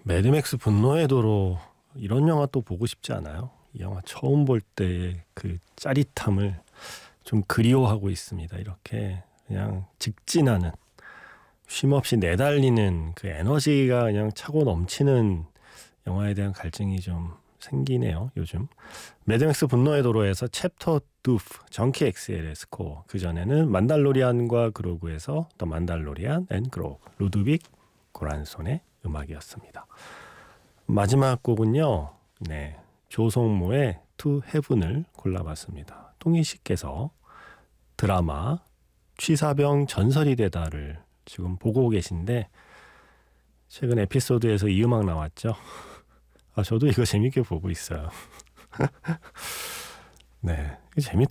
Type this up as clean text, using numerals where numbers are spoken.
매드맥스 분노의 도로 이런 영화 또 보고 싶지 않아요? 이 영화 처음 볼 때의 그 짜릿함을 좀 그리워하고 있습니다. 이렇게 그냥 직진하는 쉼없이 내달리는 그 에너지가 그냥 차고 넘치는 영화에 대한 갈증이 좀 생기네요. 요즘 매드맥스 분노의 도로에서 챕터 2 정키 XL의 스코어, 그전에는 만달로리안과 그로그에서 더 만달로리안 앤 그로그, 루드빅 고란손의 음악이었습니다. 마지막 곡은요, 조성모의 To Heaven을 골라봤습니다. 통희 씨께서 드라마 취사병 전설이 되다를 지금 보고 계신데 최근 에피소드에서 이 음악 나왔죠. 저도 이거 재밌게 보고 있어요. 네, 재밌